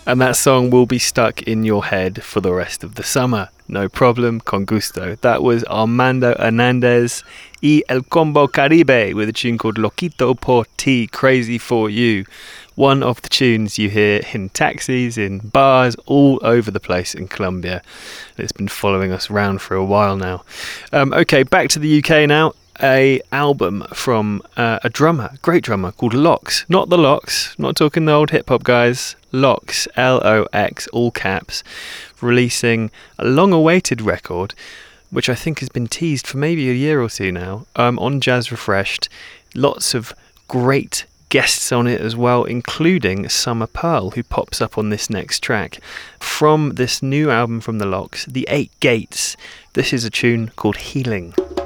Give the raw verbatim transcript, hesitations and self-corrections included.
And that song will be stuck in your head for the rest of the summer. No problem, con gusto. That was Armando Hernandez y El Combo Caribe with a tune called Loquito por Ti, Crazy for You. One of the tunes you hear in taxis, in bars, all over the place in Colombia. It's been following us around for a while now. Um, okay, back to the U K now. A album from uh, a drummer, great drummer called Lox. Not the Lox, not talking the old hip hop guys. Lox, L O X, all caps, releasing a long-awaited record, which I think has been teased for maybe a year or two now, um, on Jazz Refreshed. Lots of great guests on it as well, including Summer Pearl, who pops up on this next track. From this new album from the Lox, The Eight Gates, this is a tune called Healing.